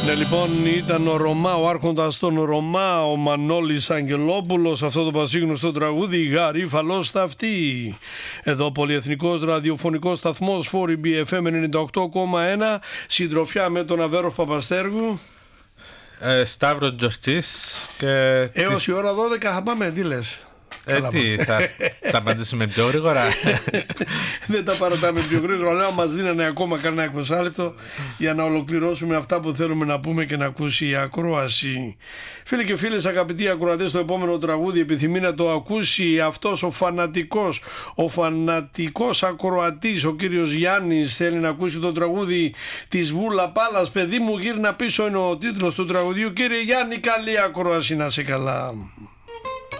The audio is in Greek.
Ναι, λοιπόν, ήταν ο Ρωμά, ο άρχοντας των Ρωμά, ο Μανώλης Αγγελόπουλος, αυτό το πασίγνωστο τραγούδι «Γαρίφαλος στα αυτή». Εδώ πολυεθνικός ραδιοφωνικός σταθμός 4BFM 98,1, συντροφιά με τον Αβέροφ Παπαστέργου. Σταύρος Τζορτζής και... Έως η ώρα 12 θα πάμε, τι λες? Τι, θα τα απαντήσουμε πιο γρήγορα? Δεν τα παρατάμε πιο γρήγορα, αλλά μας δίνανε ακόμα κανένα 20 λεπτό για να ολοκληρώσουμε αυτά που θέλουμε να πούμε και να ακούσει η ακρόαση. Φίλοι και φίλες, αγαπητοί ακροατές, το επόμενο τραγούδι επιθυμεί να το ακούσει αυτός ο φανατικός ακροατής, ο κύριος Γιάννης. Θέλει να ακούσει το τραγούδι της Βούλα Πάλας. «Παιδί μου γύρνα πίσω» είναι ο τίτλος του τραγουδιού. Κύριε Γιάννη, καλή ακρόαση, να σε καλά.